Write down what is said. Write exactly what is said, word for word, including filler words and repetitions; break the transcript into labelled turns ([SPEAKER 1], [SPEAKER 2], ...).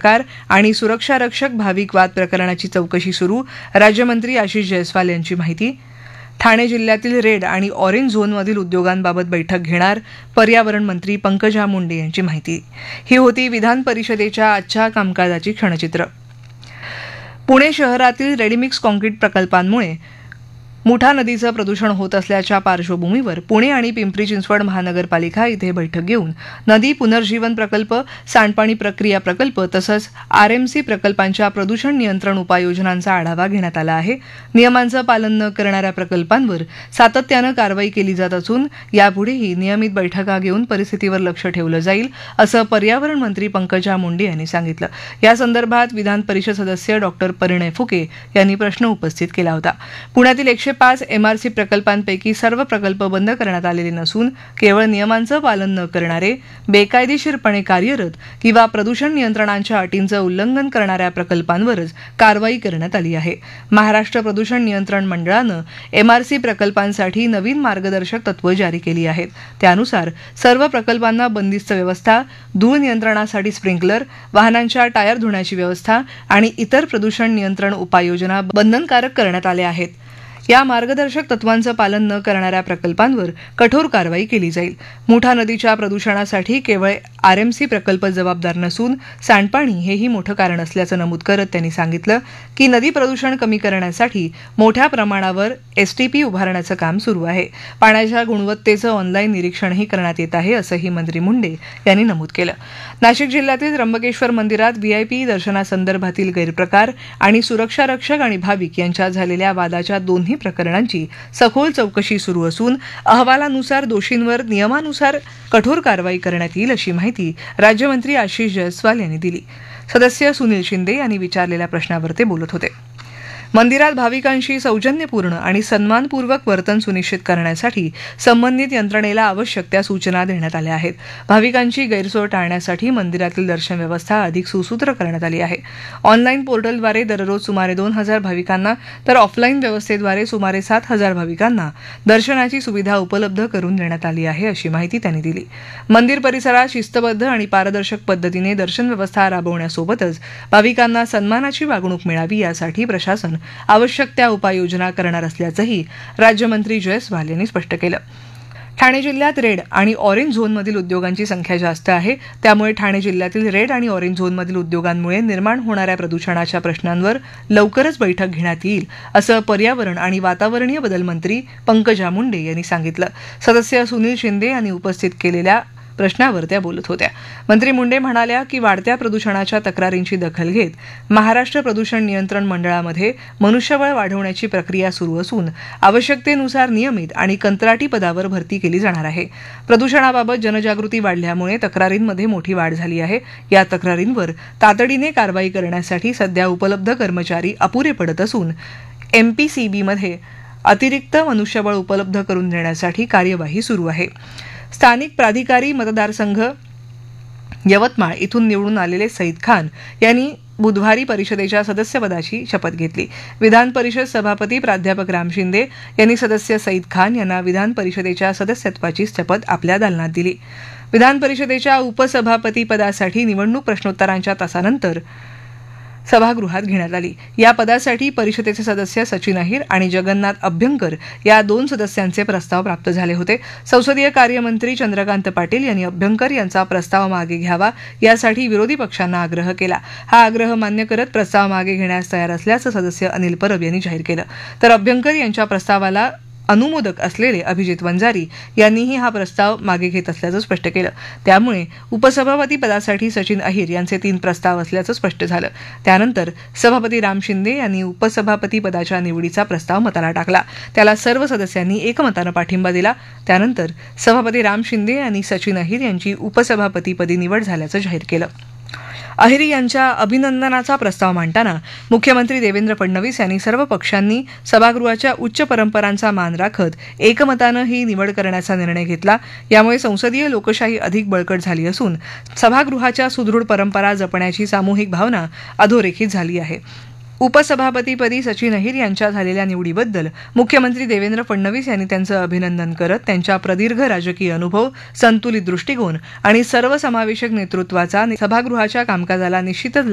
[SPEAKER 1] प्रकार आणि सुरक्षा रक्षक भाविक वाद प्रकरणाची चौकशी सुरू, राज्यमंत्री आशिष जयस्वाल यांची माहिती. ठाणे जिल्ह्यातील रेड आणि ऑरेंज झोनमधील उद्योगांबाबत बैठक घेणार, पर्यावरण मंत्री पंकजा मुंडे यांची माहिती. ही होती विधान परिषदेच्या आजच्या कामकाजाची क्षणचित्र. पुणे शहरातील रेडीमिक्स काँक्रीट प्रकल्पांमुळे मुठा नदीचं प्रदूषण होत असल्याच्या पार्श्वभूमीवर पुणे आणि पिंपरी चिंचवड महानगरपालिका इथे बैठक घेऊन नदी पुनर्जीवन प्रकल्प, सांडपाणी प्रक्रिया प्रकल्प तसंच आरएमसी प्रकल्पांच्या प्रदूषण नियंत्रण उपाययोजनांचा आढावा घेण्यात आला आहे. नियमांचं पालन न करणाऱ्या प्रकल्पांवर सातत्यानं कारवाई केली जात असून यापुढेही नियमित बैठका घेऊन परिस्थितीवर लक्ष ठेवलं जाईल, असं पर्यावरण मंत्री पंकजा मुंडे यांनी सांगितलं. या संदर्भात विधान परिषद सदस्य डॉक्टर परिणय फुके यांनी प्रश्न उपस्थित केला होता. पुण्यातील एकशे पाच एमआरसी प्रकल्पांपैकी सर्व प्रकल्प बंद करण्यात आलेले नसून केवळ नियमांचं पालन न करणारे, बेकायदेशीरपणे कार्यरत किंवा प्रदूषण नियंत्रणांच्या अटींचं उल्लंघन करणाऱ्या प्रकल्पांवरच कारवाई करण्यात आली आहे. महाराष्ट्र प्रदूषण नियंत्रण मंडळानं एमआरसी प्रकल्पांसाठी नवीन मार्गदर्शक तत्व जारी केली आहेत. त्यानुसार सर्व प्रकल्पांना बंदिस्त व्यवस्था, धूळ नियंत्रणासाठी स्प्रिंकलर, वाहनांच्या टायर धुण्याची व्यवस्था आणि इतर प्रदूषण नियंत्रण उपाययोजना बंधनकारक करण्यात आल्या आहेत. या मार्गदर्शक तत्वांचं पालन न करणाऱ्या प्रकल्पांवर कठोर कारवाई केली जाईल. मुठा नदीच्या प्रदूषणासाठी केवळ आरएमसी प्रकल्प जबाबदार नसून सांडपाणी हेही मोठं कारण असल्याचं नमूद करत त्यांनी सांगितलं की नदी प्रदूषण कमी करण्यासाठी मोठ्या प्रमाणावर एसटीपी उभारण्याचं काम सुरू आहे. पाण्याच्या गुणवत्तेचं ऑनलाईन निरीक्षणही करण्यात येत आहे, असंही मंत्री मुंडे यांनी नमूद केलं. नाशिक जिल्ह्यातील त्र्यंबकेश्वर मंदिरात व्हीआयपी दर्शनासंदर्भातील गैरप्रकार आणि सुरक्षा रक्षक आणि भाविक यांच्यात झालेल्या वादाच्या दोन्ही प्रकरणांची सखोल चौकशी सुरू असून अहवालानुसार दोषींवर नियमानुसार कठोर कारवाई करण्यात येईल, अशी माहिती राज्यमंत्री आशिष जयस्वाल यांनी दिली. सदस्य सुनील शिंदे यांनी विचारलेल्या प्रश्नावर ते बोलत होते. मंदिरात भाविकांशी सौजन्यपूर्ण आणि सन्मानपूर्वक वर्तन सुनिश्चित करण्यासाठी संबंधित यंत्रणेला आवश्यक त्या सूचना देण्यात आल्या आहेत. भाविकांची गैरसोय टाळण्यासाठी मंदिरातील दर्शन व्यवस्था अधिक सुसूत्र करण्यात आली आहे. ऑनलाईन पोर्टलद्वारे दररोज सुमारे दोन हजार भाविकांना तर ऑफलाईन व्यवस्थेद्वारे सुमारे सात हजार भाविकांना दर्शनाची सुविधा उपलब्ध करून देण्यात आली आहे, अशी माहिती त्यांनी दिली. मंदिर परिसरात शिस्तबद्ध आणि पारदर्शक पद्धतीने दर्शन व्यवस्था राबवण्यासोबतच भाविकांना सन्मानाची वागणूक मिळावी यासाठी प्रशासन आवश्यक त्या उपाययोजना करणार असल्याचंही राज्यमंत्री जयस्वाल यांनी स्पष्ट केलं. ठाणे जिल्ह्यात रेड आणि ऑरेंज झोनमधील उद्योगांची संख्या जास्त आहे. त्यामुळे ठाणे जिल्ह्यातील रेड आणि ऑरेंज झोनमधील उद्योगांमुळे निर्माण होणाऱ्या प्रदूषणाच्या प्रश्नांवर लवकरच बैठक घेण्यात येईल, असं पर्यावरण आणि वातावरणीय बदल मंत्री पंकजा मुंडे यांनी सांगितलं. सदस्य सुनील शिंदे यांनी उपस्थित केलेल्या प्रश्नावर त्या बोलत होत्या. मंत्री मुंडे म्हणाल्या की वाढत्या प्रदूषणाच्या तक्रारींची दखल घेत महाराष्ट्र प्रदूषण नियंत्रण मंडळामध्ये मनुष्यबळ वाढवण्याची प्रक्रिया सुरू असून आवश्यकतेनुसार नियमित आणि कंत्राटी पदावर भरती केली जाणार आहे. प्रदूषणाबाबत जनजागृती वाढल्यामुळे तक्रारींमध्ये मोठी वाढ झाली आहे. या तक्रारींवर तातडीने कारवाई करण्यासाठी सध्या उपलब्ध कर्मचारी अपुरे पडत असून एमपीसीबीमध्ये अतिरिक्त मनुष्यबळ उपलब्ध करून देण्यासाठी कार्यवाही सुरू आहे. स्थानिक प्राधिकारी मतदारसंघ यवतमाळ इथून निवडून आलेले सईद खान यांनी बुधवारी परिषदेच्या सदस्यपदाची शपथ घेतली. विधान परिषद सभापती प्राध्यापक राम शिंदे यांनी सदस्य सईद खान यांना विधान परिषदेच्या सदस्यत्वाची शपथ आपल्या दालनात दिली. विधान परिषदेच्या उपसभापतीपदासाठी निवडणूक प्रश्नोत्तरांच्या तासानंतर सभागृहात घेण्यात आली. या पदासाठी परिषदेचे सदस्य सचिन अहिर आणि जगन्नाथ अभ्यंकर या दोन सदस्यांचे प्रस्ताव प्राप्त झाले होते. संसदीय कार्यमंत्री चंद्रकांत पाटील यांनी अभ्यंकर यांचा प्रस्ताव मागे घ्यावा यासाठी विरोधी पक्षांना आग्रह केला. हा आग्रह मान्य करत प्रस्ताव मागे घेण्यास तयार असल्याचं सदस्य अनिल परब यांनी जाहीर केलं. तर अभ्यंकर यांच्या प्रस्तावाला अनुमोदक असलेले अभिजित वंजारी यांनीही हा प्रस्ताव मागे घेत असल्याचं स्पष्ट केलं. त्यामुळे उपसभापती पदासाठी सचिन अहिर यांचे तीन प्रस्ताव असल्याचं स्पष्ट झालं. त्यानंतर सभापती राम शिंदे यांनी उपसभापती पदाच्या निवडीचा प्रस्ताव मताला टाकला. त्याला सर्व सदस्यांनी एकमतानं पाठिंबा दिला. त्यानंतर सभापती राम शिंदे यांनी सचिन अहिर यांची उपसभापतीपदी निवड झाल्याचं जाहीर केलं. अहिर यांच्या अभिनंदनाचा प्रस्ताव मांडताना मुख्यमंत्री देवेंद्र फडणवीस यांनी सर्व पक्षांनी सभागृहाच्या उच्च परंपरांचा मान राखत एकमतानं ही निवड करण्याचा निर्णय घेतला. यामुळे संसदीय लोकशाही अधिक बळकट झाली असून सभागृहाच्या सुदृढ परंपरा जपण्याची सामूहिक भावना अधोरेखित झाली आहे. उपसभापतीपदी सचिन अहिर यांच्या झालेल्या निवडीबद्दल मुख्यमंत्री देवेंद्र फडणवीस यांनी त्यांचं अभिनंदन करत त्यांच्या प्रदीर्घ राजकीय अनुभव, संतुलित दृष्टिकोन आणि सर्वसमावेशक नेतृत्वाचा सभागृहाच्या कामकाजाला निश्चितच